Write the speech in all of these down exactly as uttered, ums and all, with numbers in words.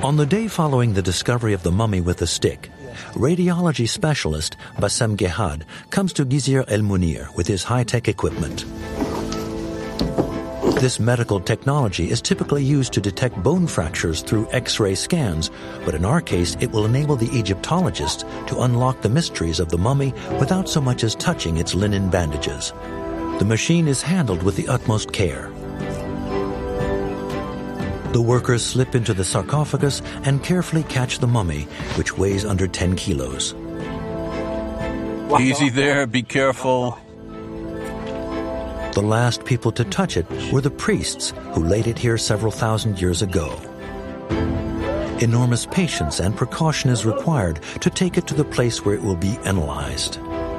On the day following the discovery of the mummy with the stick, radiology specialist Bassem Gehad comes to Gizir El Munir with his high-tech equipment. This medical technology is typically used to detect bone fractures through X-ray scans, but in our case, it will enable the Egyptologists to unlock the mysteries of the mummy without so much as touching its linen bandages. The machine is handled with the utmost care. The workers slip into the sarcophagus and carefully catch the mummy, which weighs under ten kilos. Easy there, be careful. The last people to touch it were the priests who laid it here several thousand years ago. Enormous patience and precaution is required to take it to the place where it will be analyzed.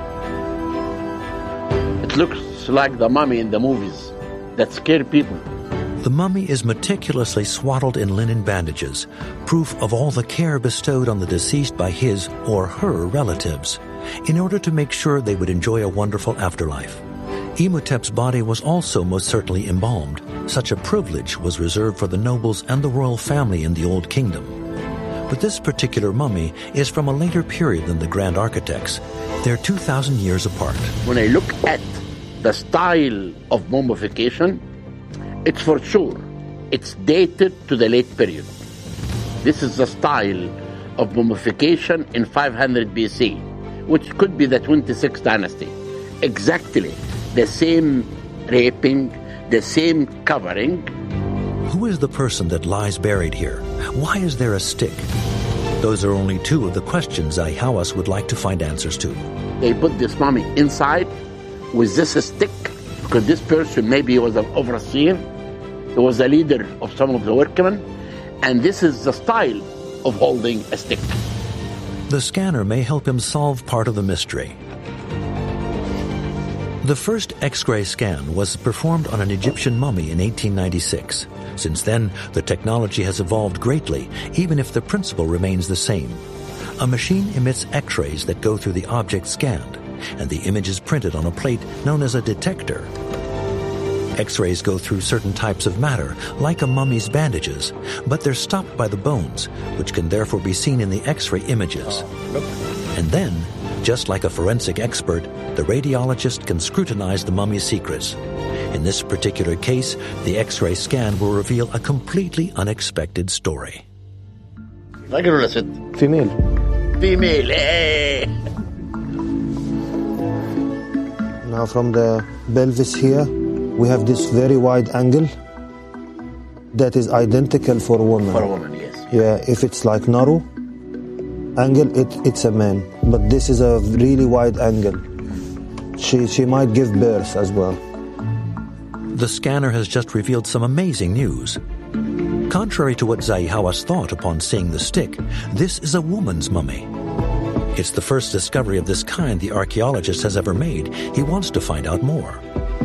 It looks like the mummy in the movies that scare people. The mummy is meticulously swaddled in linen bandages, proof of all the care bestowed on the deceased by his or her relatives, in order to make sure they would enjoy a wonderful afterlife. Imhotep's body was also most certainly embalmed. Such a privilege was reserved for the nobles and the royal family in the Old Kingdom. But this particular mummy is from a later period than the grand architects. They're two thousand years apart. When I look at the style of mummification, it's for sure, it's dated to the late period. This is the style of mummification in five hundred B C, which could be the twenty-sixth dynasty. Exactly the same draping, the same covering. Who is the person that lies buried here? Why is there a stick? Those are only two of the questions Zahi Hawass would like to find answers to. They put this mummy inside with this stick, because this person, maybe he was an overseer, he was a leader of some of the workmen, and this is the style of holding a stick. The scanner may help him solve part of the mystery. The first X-ray scan was performed on an Egyptian mummy in eighteen ninety-six. Since then, the technology has evolved greatly, even if the principle remains the same. A machine emits X-rays that go through the object scanned, and the image is printed on a plate known as a detector. X-rays go through certain types of matter, like a mummy's bandages, but they're stopped by the bones, which can therefore be seen in the X-ray images. And then, just like a forensic expert, the radiologist can scrutinize the mummy's secrets. In this particular case, the X-ray scan will reveal a completely unexpected story. Female. Female, eh? Now from the pelvis here, we have this very wide angle that is identical for a woman. For a woman, yes. Yeah, if it's like narrow angle, it, it's a man. But this is a really wide angle. She, she might give birth as well. The scanner has just revealed some amazing news. Contrary to what Zahi Hawass thought upon seeing the stick, this is a woman's mummy. It's the first discovery of this kind the archaeologist has ever made. He wants to find out more.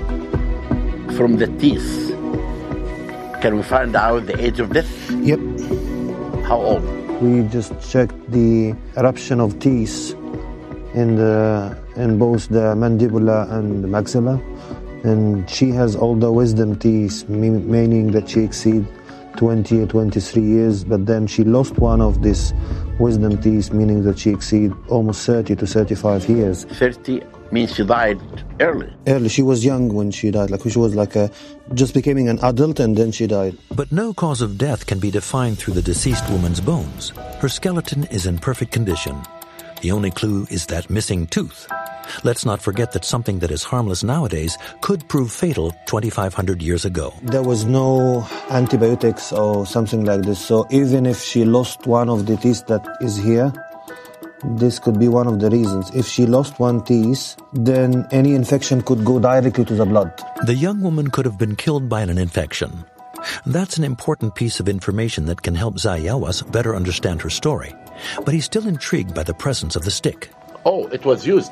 From the teeth, can we find out the age of death? Yep. How old? We just checked the eruption of teeth in the in both the mandibula and the maxilla, and she has all the wisdom teeth, meaning that she exceeds twenty or twenty-three years, but then she lost one of these wisdom teeth, meaning that she exceeds almost thirty to thirty-five years. thirty means she died early. Early. She was young when she died. Like she was like a, just becoming an adult, and then she died. But no cause of death can be defined through the deceased woman's bones. Her skeleton is in perfect condition. The only clue is that missing tooth. Let's not forget that something that is harmless nowadays could prove fatal twenty-five hundred years ago. There was no antibiotics or something like this. So even if she lost one of the teeth that is here, this could be one of the reasons. If she lost one teeth, then any infection could go directly to the blood. The young woman could have been killed by an infection. That's an important piece of information that can help Zahi Hawass better understand her story. But he's still intrigued by the presence of the stick. Oh, it was used.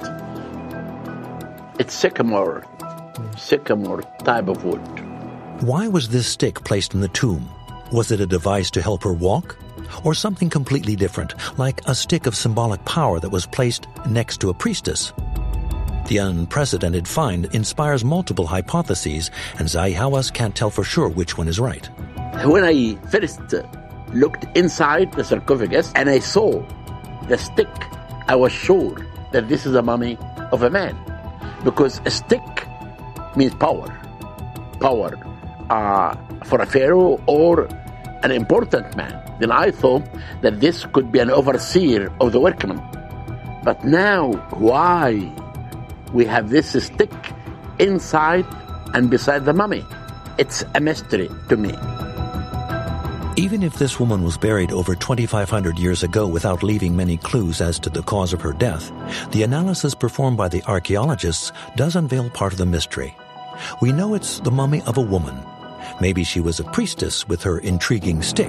It's sycamore, sycamore type of wood. Why was this stick placed in the tomb? Was it a device to help her walk? Or something completely different, like a stick of symbolic power that was placed next to a priestess? The unprecedented find inspires multiple hypotheses, and Zahi Hawass can't tell for sure which one is right. When I first looked inside the sarcophagus and I saw the stick. I was sure that this is a mummy of a man, because a stick means power. Power uh, for a pharaoh or an important man. Then I thought that this could be an overseer of the workmen. But now, why we have this stick inside and beside the mummy? It's a mystery to me. Even if this woman was buried over twenty-five hundred years ago without leaving many clues as to the cause of her death, the analysis performed by the archaeologists does unveil part of the mystery. We know it's the mummy of a woman. Maybe she was a priestess with her intriguing stick.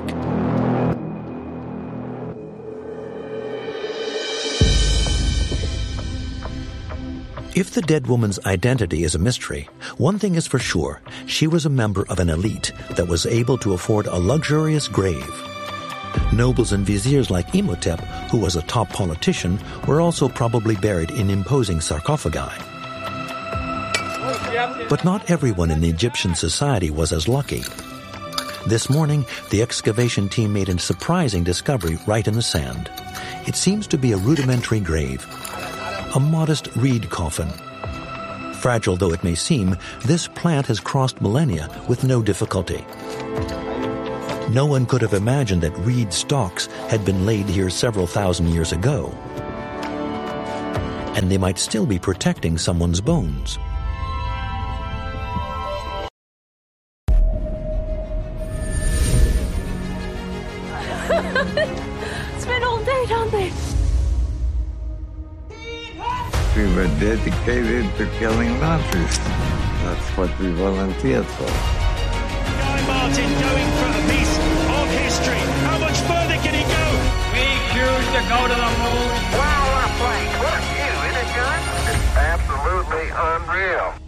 If the dead woman's identity is a mystery, one thing is for sure: she was a member of an elite that was able to afford a luxurious grave. Nobles and viziers like Imhotep, who was a top politician, were also probably buried in imposing sarcophagi. But not everyone in Egyptian society was as lucky. This morning, the excavation team made a surprising discovery right in the sand. It seems to be a rudimentary grave. A modest reed coffin. Fragile though it may seem, this plant has crossed millennia with no difficulty. No one could have imagined that reed stalks had been laid here several thousand years ago. And they might still be protecting someone's bones. Spent all day, don't they? We were dedicated to killing Nazis. That's what we volunteered for. Guy Martin going for a piece of history. How much further can he go? We choose to go to the moon. Wow, what a place. What a view, isn't it, John? It's absolutely unreal.